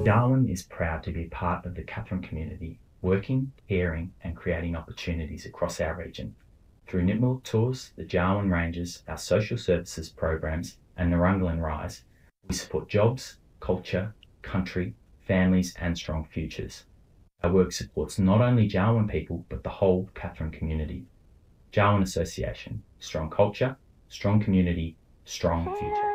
Darwin is proud to be part of the Katherine community, working, caring and creating opportunities across our region. Through Nipmuc Tours, the Darwin Rangers, our social services programs and Narunglan Rise, we support jobs, culture, country, families and strong futures. Our work supports not only Jawoyn people but the whole Katherine community. Jawoyn Association, strong culture, strong community, strong future.